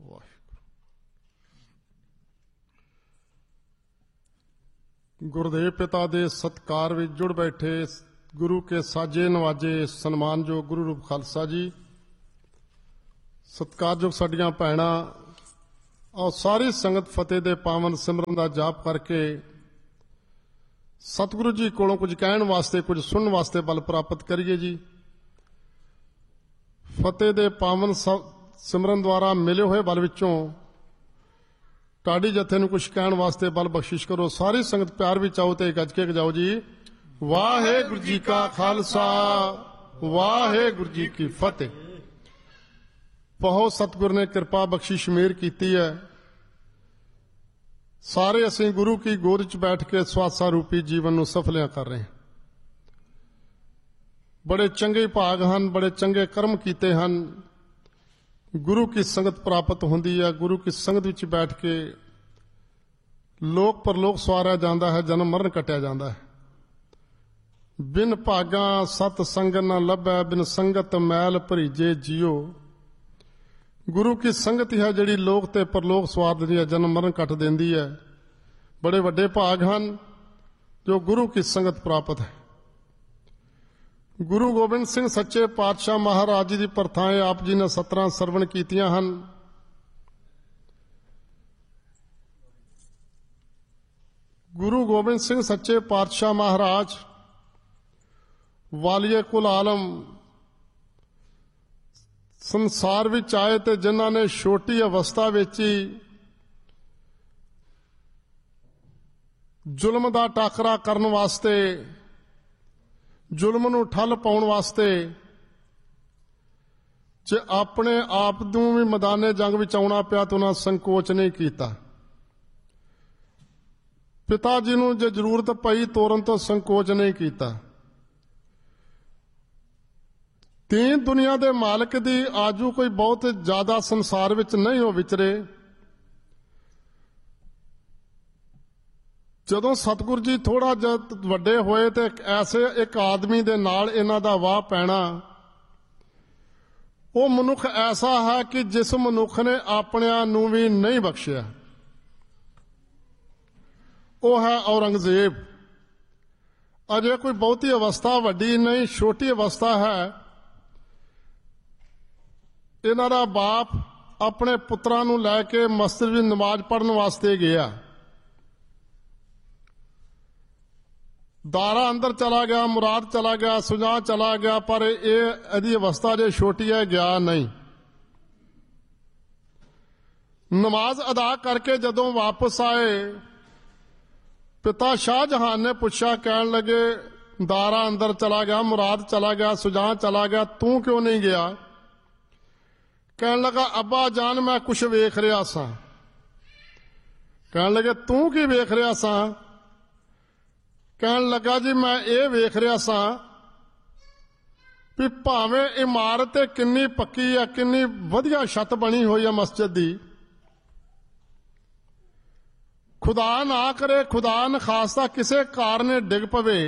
वाहिगुरू। गुरुदेव पिता दे सत्कार विच जुड़ बैठे गुरु के साजे नवाजे सन्मानयोग गुरु रूप खालसा जी, सत्कारयोग साडियां भैणां और सारी संगत फतेह दे पावन सिमरन दा जाप करके सतगुरु जी कोलों कुछ कहण वास्ते कुछ सुनने वास्ते बल प्राप्त करिए जी। फतेह दे पावन सिमरन द्वारा मिले हुए बल विचों टाड़ी जथे नूं कुछ कहण वास्ते बल बख्शिश करो। सारी संगत प्यार भी चाहो तो गज के जाओ जी। वाहेगुरू जी का खालसा वाहेगुरू जी की फतेह। बहुत सतगुर ने कृपा बख्शिश मेहर की है। सारे असीं गुरु की गोद च बैठ के स्वासा रूपी जीवन नूं सफलियां कर रहे हैं। बड़े चंगे भाग हैं, बड़े चंगे कर्म कीते हैं। गुरु की संगत प्राप्त होंदी है। गुरु की संगत विच बैठ के लोक परलोक सवारिया जाता है, जन्म मरण कटिया जाता है। बिन भागा सत संग न लभै, बिन संगत मैल भरीजे जियो। गुरु की संगत है जिहड़ी लोक ते परलोक सवार दिंदी है, जन्म मरण कट देंदी है। बड़े वड्डे भाग हैं जो गुरु की संगत प्राप्त है। गुरु गोबिंद सिंह सच्चे पातशाह महाराज जी की प्रथाएं आप जी ने 17 सरवण कीतियां हैं। गुरु गोबिंद सिंह सच्चे पातशाह महाराज वालिए कुल आलम संसार विच आए ते जिन्हां ने छोटी अवस्था विच ही जुल्म दा टाकरा करन वास्ते, जुल्म नूं ठल पाउण वास्ते जे अपने आप नूं भी मैदाने जंग विच आउणा पिया तो उन्हां संकोच नहीं कीता। पिता जी नूं जे जरूरत पई तोरन तो संकोच नहीं कीता। दीन दुनिया दे मालिक दी आजू कोई बहुत ज्यादा संसार विच नहीं हो विचरे। जदों सतगुरु जी थोड़ा जिहा वड्डे होए ते ऐसे एक आदमी दे नाल इन्हां दा वाह पैना। वो मनुख ऐसा है कि जिस मनुख ने अपनिआं नूं भी नहीं बख्शिया, वो है औरंगजेब। अजे कोई बहुती अवस्था वड्डी नहीं, छोटी अवस्था है। इन्हां दा बाप अपने पुत्रां नूं लैके मस्जिद विच नमाज पढ़न वास्ते गया। दारा अंदर चला गया, मुराद चला गया, सुजा चला गया, पर यह अवस्था जो छोटी है गया नहीं। नमाज अदा करके जदों वापस आए, पिता शाहजहां ने पूछा, कहन लगे दारा अंदर चला गया, मुराद चला गया, सुजा चला गया, तू क्यों नहीं गया? कहन लगा अब्बा जान मैं कुछ वेख रहा सा। कहन लगे तू की वेख रहा सा? कहन लगा जी मैं ये वेख रहा सा भी भावें इमारत किन्नी पक्की है, किन्नी वधिया छत बनी हुई है मस्जिद दी, खुदा ना करे, खुदा न खास्ता किसी कारणे डिग पवे,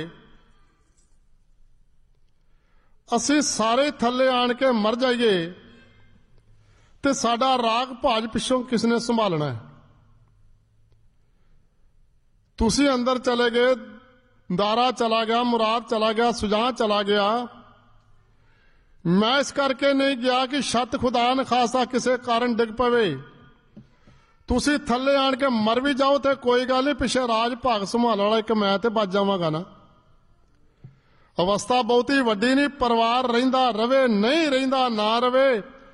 असी सारे थले आन के मर जाइए ते साडा राग भाज पिछों किसने संभालना है? तुसी अंदर चले गए, दारा चला गया, मुराद चला गया, सुजा चला गया। मैं इस करके नहीं गया कि छत खुदा न खासा किसी कारण डिग पवे, तुसी थले आन के मर भी जाओ तो कोई गल नहीं, पिछे राज भाग संभालने वाला एक मैं ते बच जावांगा ना। अवस्था बहुती वड्डी नहीं, परिवार रहिंदा रवे नहीं रहिंदा ना रवे,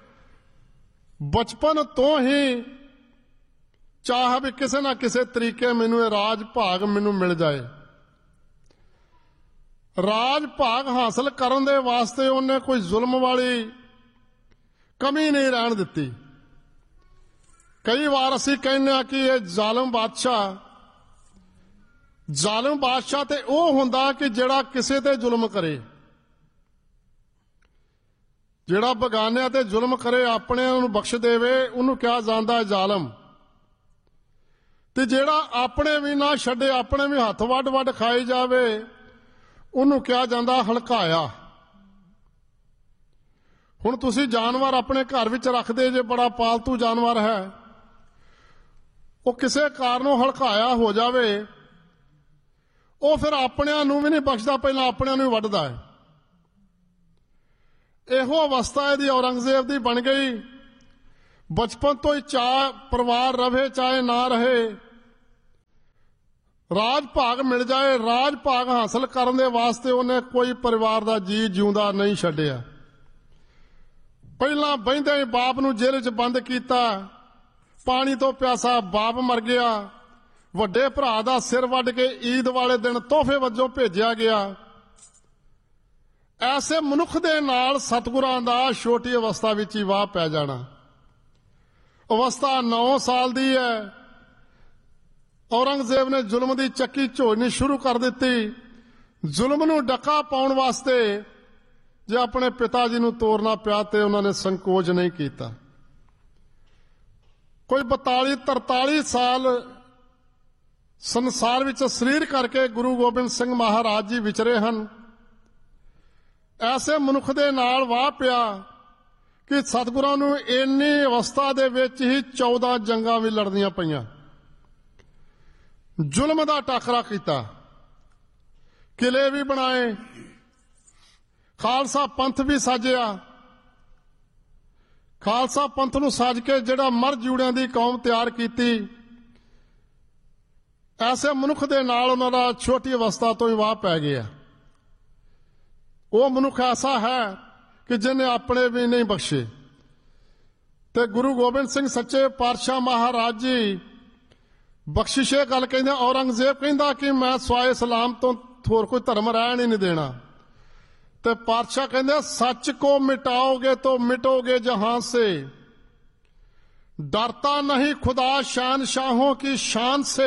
बचपन तो ही चाह भी किसी ना किसी तरीके मैनू राज भाग मैनू मिल जाए। राज भाग हासिल करन दे वास्ते उन्हें कोई जुल्म वाली कमी नहीं रहन दिती। कई बार असी कहने कि यह जालिम बादशाह ते वो हुंदा कि जिहड़ा किसी ते जुल्म करे, जिहड़ा बगानियां ते जुल्म करे अपने नूं बख्श देवे, उन्होंने कहा जांदा है जालिम। ते जिहड़ा अपने भी ना छड्डे, अपने भी हथ वड वड खाई जावे, उन्होंने कहा जाता हलकाया। ਹੁਣ ਤੁਸੀਂ ਜਾਨਵਰ ਆਪਣੇ ਘਰ ਵਿੱਚ ਰੱਖਦੇ ਜੇ, ਬੜਾ ਪਾਲਤੂ ਜਾਨਵਰ ਹੈ, ਉਹ ਕਿਸੇ ਕਾਰਨੋਂ ਹਲਕਾਇਆ ਹੋ ਜਾਵੇ, ਉਹ ਫਿਰ ਆਪਣਿਆਂ ਨੂੰ ਵੀ ਨਹੀਂ ਬਖਸ਼ਦਾ, ਪਹਿਲਾਂ ਆਪਣਿਆਂ ਨੂੰ ਹੀ ਵੱਢਦਾ ਹੈ। ਇਹੋ ਅਵਸਥਾ ਇਹਦੀ ਔਰੰਗਜ਼ੇਬ ਦੀ ਬਣ ਗਈ। ਬਚਪਨ ਤੋਂ ਹੀ ਚਾਹੇ ਪਰਿਵਾਰ ਰਵੇ ਚਾਹੇ ਨਾ ਰਹੇ, ਰਾਜ ਭਾਗ ਮਿਲ ਜਾਏ, ਰਾਜ ਭਾਗ ਹਾਸਲ ਕਰਨ ਦੇ ਵਾਸਤੇ ਉਹਨੇ ਕੋਈ ਪਰਿਵਾਰ ਦਾ ਜੀ ਜਿਉਂਦਾ ਨਹੀਂ ਛੱਡਿਆ। ਪਹਿਲਾਂ ਬਹਿੰਦੇ ਹੀ ਬਾਪ ਨੂੰ ਜੇਲ੍ਹ 'ਚ ਬੰਦ ਕੀਤਾ, ਪਾਣੀ ਤੋਂ ਪਿਆਸਾ ਬਾਪ ਮਰ ਗਿਆ, ਵੱਡੇ ਭਰਾ ਦਾ ਸਿਰ ਵੱਢ ਕੇ ਈਦ ਵਾਲੇ ਦਿਨ ਤੋਹਫੇ ਵਜੋਂ ਭੇਜਿਆ ਗਿਆ। ਐਸੇ ਮਨੁੱਖ ਦੇ ਨਾਲ ਸਤਿਗੁਰਾਂ ਦਾ ਛੋਟੀ ਅਵਸਥਾ ਵਿੱਚ ਹੀ ਵਾਹ ਪੈ ਜਾਣਾ। ਅਵਸਥਾ 9 ਸਾਲ ਦੀ ਹੈ, ਔਰੰਗਜ਼ੇਬ ਨੇ ਜ਼ੁਲਮ ਦੀ ਚੱਕੀ ਝੋਲਣੀ ਸ਼ੁਰੂ ਕਰ ਦਿੱਤੀ। ਜ਼ੁਲਮ ਨੂੰ ਡੱਕਾ ਪਾਉਣ ਵਾਸਤੇ ਜੇ ਆਪਣੇ ਪਿਤਾ ਜੀ ਨੂੰ ਤੋਰਨਾ ਪਿਆ ਤੇ ਉਹਨਾਂ ਨੇ ਸੰਕੋਚ ਨਹੀਂ ਕੀਤਾ। ਕੋਈ 42-43 ਸਾਲ ਸੰਸਾਰ ਵਿੱਚ ਸਰੀਰ ਕਰਕੇ ਗੁਰੂ ਗੋਬਿੰਦ ਸਿੰਘ ਮਹਾਰਾਜ ਜੀ ਵਿਚਰੇ ਹਨ। ਐਸੇ ਮਨੁੱਖ ਦੇ ਨਾਲ ਵਾਹ ਪਿਆ ਕਿ ਸਤਿਗੁਰਾਂ ਨੂੰ ਇੰਨੀ ਅਵਸਥਾ ਦੇ ਵਿੱਚ ਹੀ 14 ਜੰਗਾਂ ਵੀ ਲੜਨੀਆਂ ਪਈਆਂ। ਜ਼ੁਲਮ ਦਾ ਟਾਕਰਾ ਕੀਤਾ, ਕਿਲੇ ਵੀ ਬਣਾਏ, ਖਾਲਸਾ ਪੰਥ ਵੀ ਸਾਜਿਆ। ਖਾਲਸਾ ਪੰਥ ਨੂੰ ਸਾਜ ਕੇ ਜਿਹੜਾ ਮਰ ਜੂੜਿਆਂ ਦੀ ਕੌਮ ਤਿਆਰ ਕੀਤੀ, ਐਸੇ ਮਨੁੱਖ ਦੇ ਨਾਲ ਉਹਨਾਂ ਦਾ ਛੋਟੀ ਅਵਸਥਾ ਤੋਂ ਹੀ ਵਾਹ ਪੈ ਗਿਆ। ਉਹ ਮਨੁੱਖ ਐਸਾ ਹੈ ਕਿ ਜਿਹਨੇ ਆਪਣੇ ਵੀ ਨਹੀਂ ਬਖਸ਼ੇ। ਤੇ ਗੁਰੂ ਗੋਬਿੰਦ ਸਿੰਘ ਸੱਚੇ ਪਾਤਸ਼ਾਹ ਮਹਾਰਾਜ ਜੀ ਬਖਸ਼ਿਸ਼ੇ ਗੱਲ ਕਹਿੰਦੇ। ਔਰੰਗਜ਼ੇਬ ਕਹਿੰਦਾ ਕਿ ਮੈਂ ਸਵਾਏ ਇਸਲਾਮ ਤੋਂ ਹੋਰ ਕੋਈ ਧਰਮ ਰਹਿਣ ਹੀ ਨਹੀਂ ਦੇਣਾ, ਤੇ ਪਾਤਸ਼ਾਹ ਕਹਿੰਦੇ सच को मिटाओगे तो मिटोगे जहां से, डरता नहीं खुदा शहंशाहों की शान से,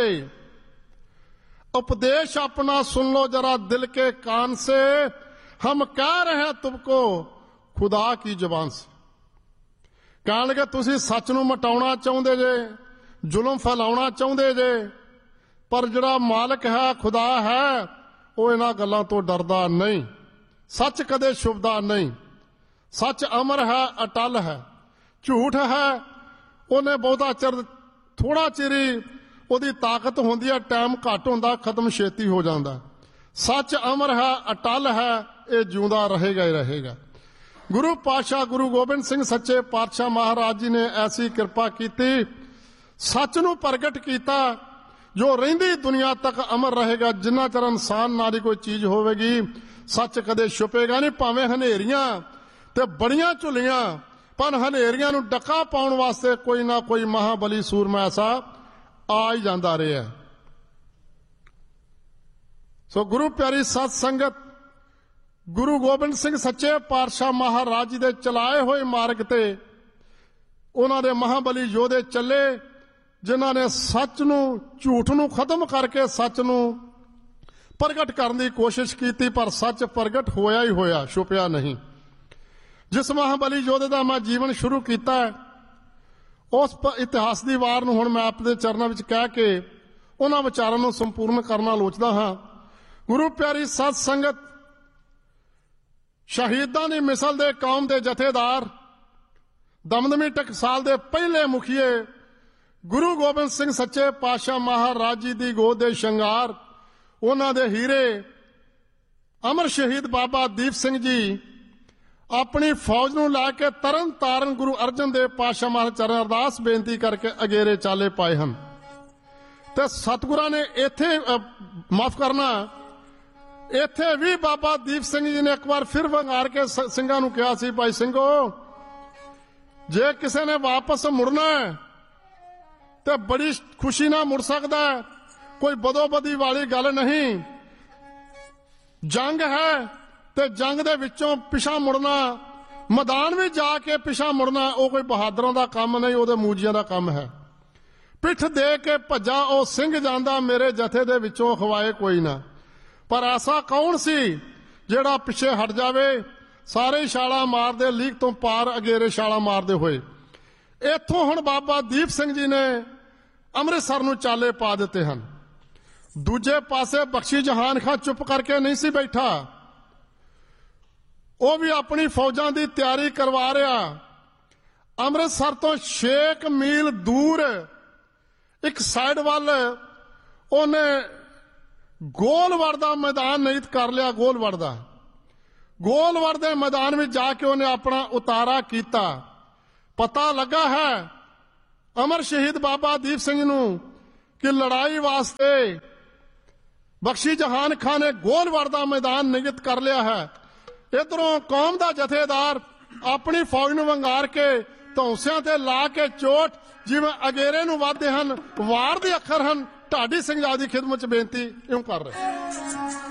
उपदेश अपना सुन लो जरा दिल के कान से, हम कह रहे हैं तुमको खुदा की जुबान से। ਕਹਿਣ ਲੱਗੇ ਤੁਸੀਂ ਸੱਚ ਨੂੰ ਮਟਾਉਣਾ ਚਾਹੁੰਦੇ ਜੇ, ਜ਼ੁਲਮ ਫੈਲਾਉਣਾ ਚਾਹੁੰਦੇ ਜੇ, ਪਰ ਜਿਹੜਾ ਮਾਲਕ ਹੈ, ਖੁਦਾ ਹੈ, ਉਹ ਇਹਨਾਂ ਗੱਲਾਂ ਤੋਂ ਡਰਦਾ ਨਹੀਂ। सच कदे शुभदा नहीं, सच अमर है, अटल है। झूठ है उन्हें बहुता चिर, थोड़ा चिर ही ਉਹਦੀ ਤਾਕਤ ਹੁੰਦੀ ਹੈ, ਟਾਈਮ ਘੱਟ ਹੁੰਦਾ, ਖਤਮ ਛੇਤੀ ਹੋ ਜਾਂਦਾ। ਸੱਚ ਅਮਰ ਹੈ, ਅਟਲ ਹੈ, ਇਹ ਜਿਉਂਦਾ ਰਹੇਗਾ ਹੀ ਰਹੇਗਾ। ਗੁਰੂ ਪਾਤਸ਼ਾਹ ਗੁਰੂ ਗੋਬਿੰਦ ਸਿੰਘ ਸੱਚੇ ਪਾਤਸ਼ਾਹ ਮਹਾਰਾਜ ਜੀ ਨੇ ਐਸੀ ਕਿਰਪਾ ਕੀਤੀ, ਸੱਚ ਨੂੰ ਪ੍ਰਗਟ ਕੀਤਾ ਜੋ ਰਹਿੰਦੀ ਦੁਨੀਆ ਤੱਕ ਅਮਰ ਰਹੇਗਾ। ਜਿੰਨਾ ਚਿਰ ਇਨਸਾਨ ਨਾਲੀ ਕੋਈ ਚੀਜ਼ ਹੋਵੇਗੀ, ਸੱਚ ਕਦੇ ਛੁਪੇਗਾ ਨਹੀਂ। ਭਾਵੇਂ ਹਨੇਰੀਆਂ ਤੇ ਬੜੀਆਂ ਝੁੱਲੀਆਂ, ਪਰ ਹਨੇਰੀਆਂ ਨੂੰ ਡੱਕਾ ਪਾਉਣ ਵਾਸਤੇ ਕੋਈ ਨਾ ਕੋਈ ਮਹਾਬਲੀ ਸੂਰਮਾ ਐਸਾ ਆ ਹੀ ਜਾਂਦਾ ਰਿਹਾ। ਸੋ ਗੁਰੂ ਪਿਆਰੀ ਸਤ ਸੰਗਤ, ਗੁਰੂ ਗੋਬਿੰਦ ਸਿੰਘ ਸੱਚੇ ਪਾਤਸ਼ਾਹ ਮਹਾਰਾਜ ਜੀ ਦੇ ਚਲਾਏ ਹੋਏ ਮਾਰਗ ਤੇ ਉਹਨਾਂ ਦੇ ਮਹਾਬਲੀ ਯੋਧੇ ਚੱਲੇ, ਜਿਨ੍ਹਾਂ ਨੇ ਸੱਚ ਨੂੰ, ਝੂਠ ਨੂੰ ਖਤਮ ਕਰਕੇ ਸੱਚ ਨੂੰ ਪ੍ਰਗਟ ਕਰਨ ਦੀ ਕੋਸ਼ਿਸ਼ ਕੀਤੀ, ਪਰ ਸੱਚ ਪ੍ਰਗਟ ਹੋਇਆ ਹੀ ਹੋਇਆ, ਛੁਪਿਆ ਨਹੀਂ। ਜਿਸ ਮਹਾਬਲੀ ਯੋਧੇ ਦਾ ਮੈਂ ਜੀਵਨ ਸ਼ੁਰੂ ਕੀਤਾ, ਉਸ ਇਤਿਹਾਸ ਦੀ ਵਾਰ ਨੂੰ ਹੁਣ ਮੈਂ ਆਪਣੇ ਚਰਨਾਂ ਵਿੱਚ ਕਹਿ ਕੇ ਉਹਨਾਂ ਵਿਚਾਰਾਂ ਨੂੰ ਸੰਪੂਰਨ ਕਰਨਾ ਲੋਚਦਾ ਹਾਂ। ਗੁਰੂ ਪਿਆਰੀ ਸਤ ਸੰਗਤ, ਸ਼ਹੀਦਾਂ ਦੀ ਮਿਸਲ ਦੇ ਕੌਮ ਦੇ ਜਥੇਦਾਰ, ਦਮਦਮੀ ਟਕਸਾਲ ਦੇ ਪਹਿਲੇ ਮੁਖੀਏ ਗੁਰੂ ਗੋਬਿੰਦ ਸਿੰਘ ਸੱਚੇ ਪਾਤਸ਼ਾਹ ਮਹਾਰਾਜ ਜੀ ਦੀ ਗੋਦ ਦੇ ਸ਼ਿੰਗਾਰ, ਉਹਨਾਂ ਦੇ ਹੀਰੇ, ਅਮਰ ਸ਼ਹੀਦ ਬਾਬਾ ਦੀਪ ਸਿੰਘ ਜੀ ਆਪਣੀ ਫੌਜ ਨੂੰ ਲੈ ਕੇ ਤਰਨ ਤਾਰਨ ਗੁਰੂ ਅਰਜਨ ਦੇਵ ਪਾਤਸ਼ਾਹ ਮਹਾਰਾਜ ਚਰਨ ਅਰਦਾਸ ਬੇਨਤੀ ਕਰਕੇ ਅਗੇਰੇ ਚਾਲੇ ਪਾਏ ਹਨ। ਤੇ ਸਤਿਗੁਰਾਂ ਨੇ ਇੱਥੇ ਮਾਫ ਕਰਨਾ, ਇੱਥੇ ਵੀ ਬਾਬਾ ਦੀਪ ਸਿੰਘ ਜੀ ਨੇ ਇੱਕ ਵਾਰ ਫਿਰ ਵੰਗਾਰ ਕੇ ਸਿੰਘਾਂ ਨੂੰ ਕਿਹਾ ਸੀ, ਭਾਈ ਸਿੰਘੋ, ਜੇ ਕਿਸੇ ਨੇ ਵਾਪਸ ਮੁੜਨਾ ਤੇ ਬੜੀ ਖੁਸ਼ੀ ਨਾਲ ਮੁੜ ਸਕਦਾ, ਕੋਈ ਬਦੋਬਦੀ ਵਾਲੀ ਗੱਲ ਨਹੀਂ। ਜੰਗ ਹੈ ਤੇ ਜੰਗ ਦੇ ਵਿੱਚੋਂ ਪਿਛਾ ਮੁੜਨਾ, ਮੈਦਾਨ ਵਿੱਚ ਜਾ ਕੇ ਪਿਛਾ ਮੁੜਨਾ, ਉਹ ਕੋਈ ਬਹਾਦਰਾਂ ਦਾ ਕੰਮ ਨਹੀਂ, ਉਹਦੇ ਮੂਜੀਆਂ ਦਾ ਕੰਮ ਹੈ। ਪਿੱਠ ਦੇ ਕੇ ਭੱਜਾ ਉਹ ਸਿੰਘ ਜਾਂਦਾ, ਮੇਰੇ ਜਥੇ ਦੇ ਵਿੱਚੋਂ ਖਵਾਏ ਕੋਈ ਨਾ। ਪਰ ਐਸਾ ਕੌਣ ਸੀ ਜਿਹੜਾ ਪਿੱਛੇ ਹਟ ਜਾਵੇ? ਸਾਰੇ ਛਾਲਾਂ ਮਾਰਦੇ, ਲੀਕ ਤੋਂ ਪਾਰ ਅਗੇਰੇ ਛਾਲਾਂ ਮਾਰਦੇ ਹੋਏ ਇੱਥੋਂ ਹੁਣ ਬਾਬਾ ਦੀਪ ਸਿੰਘ ਜੀ ਨੇ ਅੰਮ੍ਰਿਤਸਰ ਨੂੰ ਚਾਲੇ ਪਾ ਦਿੱਤੇ ਹਨ। ਦੂਜੇ ਪਾਸੇ ਬਖਸ਼ੀ ਜਹਾਨ ਖਾਂ ਚੁੱਪ ਕਰਕੇ ਨਹੀਂ ਸੀ ਬੈਠਾ, ਉਹ ਵੀ ਆਪਣੀ ਫੌਜਾਂ ਦੀ ਤਿਆਰੀ ਕਰਵਾ ਰਿਹਾ। ਅੰਮ੍ਰਿਤਸਰ ਤੋਂ 6 ਮੀਲ ਦੂਰ ਇੱਕ ਸਾਈਡ ਵੱਲ ਉਹਨੇ ਗੋਲਵਰ ਦਾ ਮੈਦਾਨ ਨਿਯਤ ਕਰ ਲਿਆ। ਗੋਲਵਰ ਦੇ ਮੈਦਾਨ ਵਿੱਚ ਜਾ ਕੇ ਉਹਨੇ ਆਪਣਾ ਉਤਾਰਾ ਕੀਤਾ। ਪਤਾ ਲੱਗਾ ਹੈ ਅਮਰ ਸ਼ਹੀਦ ਬਾਬਾ ਦੀਪ ਸਿੰਘ ਨੂੰ ਕਿ ਲੜਾਈ ਵਾਸਤੇ ਬਖਸ਼ੀ ਜਹਾਨ ਖਾਨ ਨੇ ਗੋਲਵਰ ਦਾ ਮੈਦਾਨ ਨਿਯਤ ਕਰ ਲਿਆ ਹੈ। ਇਧਰੋਂ ਕੌਮ ਦਾ ਜਥੇਦਾਰ ਆਪਣੀ ਫੌਜ ਨੂੰ ਵੰਗਾਰ ਕੇ ਧੌਂਸਿਆਂ ਤੇ ਲਾ ਕੇ ਚੋਟ ਜਿਵੇਂ ਅਗੇਰੇ ਨੂੰ ਵੱਧਦੇ ਹਨ, ਵਾਰ ਦੇ ਅੱਖਰ ਹਨ। ਢਾਡੀ ਸਿੰਘ ਜੀ ਦੀ ਖਿਦਮਤ ਚ ਬੇਨਤੀ ਇਉਂ ਕਰ ਰਹੇ।